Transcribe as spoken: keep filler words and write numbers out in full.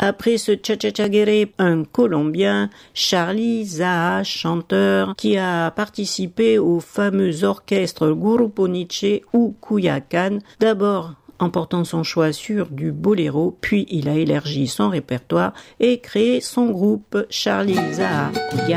Après ce cha-cha-cha-guerre, un Colombien, Charly Zaha, chanteur, qui a participé au fameux orchestre Grupo Nietzsche ou Cuyacán, d'abord en portant son choix sur du boléro, puis il a élargi son répertoire et créé son groupe Charly Zaha.